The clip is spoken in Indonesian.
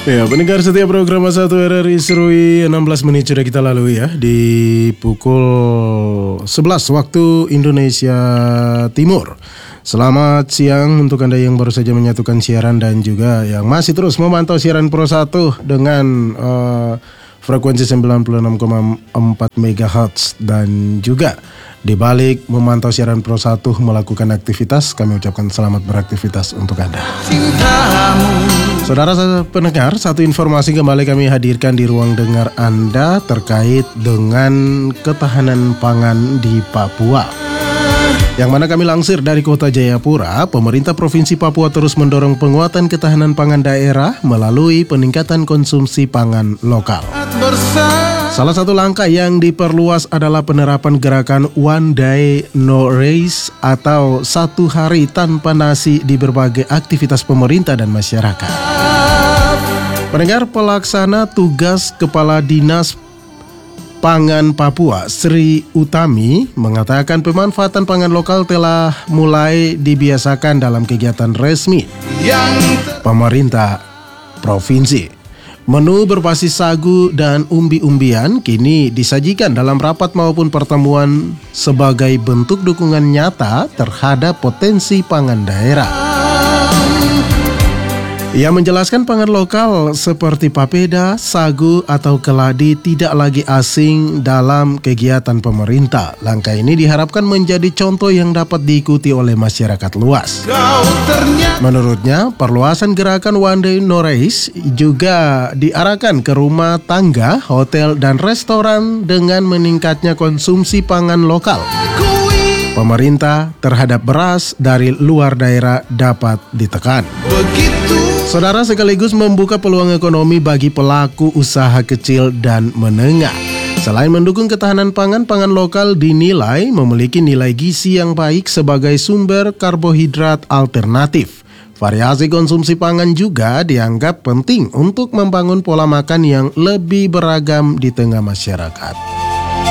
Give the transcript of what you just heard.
Ya, pendengar setiap program 1 RRI Serui 16 menit sudah kita lalui ya di pukul 11 waktu Indonesia Timur. Selamat siang untuk Anda yang baru saja menyatukan siaran dan juga yang masih terus memantau siaran Pro 1 dengan frekuensi 96,4 MHz dan juga di balik memantau siaran Pro 1 melakukan aktivitas, kami ucapkan selamat beraktivitas untuk Anda. Saudara pendengar, satu informasi kembali kami hadirkan di ruang dengar Anda terkait dengan ketahanan pangan di Papua. Yang mana kami lansir dari Kota Jayapura, pemerintah Provinsi Papua terus mendorong penguatan ketahanan pangan daerah melalui peningkatan konsumsi pangan lokal. Salah satu langkah yang diperluas adalah penerapan gerakan One Day No Rice atau 1 hari tanpa nasi di berbagai aktivitas pemerintah dan masyarakat. Pendengar, pelaksana tugas Kepala Dinas Pangan Papua, Sri Utami, mengatakan pemanfaatan pangan lokal telah mulai dibiasakan dalam kegiatan resmi pemerintah provinsi. Menu berbasis sagu dan umbi-umbian kini disajikan dalam rapat maupun pertemuan sebagai bentuk dukungan nyata terhadap potensi pangan daerah. Ia menjelaskan pangan lokal seperti papeda, sagu, atau keladi tidak lagi asing dalam kegiatan pemerintah. Langkah ini diharapkan menjadi contoh yang dapat diikuti oleh masyarakat luas. Menurutnya, perluasan gerakan One Day No Rice juga diarahkan ke rumah tangga, hotel, dan restoran dengan meningkatnya konsumsi pangan lokal. Pemerintah terhadap beras dari luar daerah dapat ditekan. Saudara, sekaligus membuka peluang ekonomi bagi pelaku usaha kecil dan menengah. Selain mendukung ketahanan pangan, pangan lokal dinilai memiliki nilai gizi yang baik sebagai sumber karbohidrat alternatif. Variasi konsumsi pangan juga dianggap penting untuk membangun pola makan yang lebih beragam di tengah masyarakat.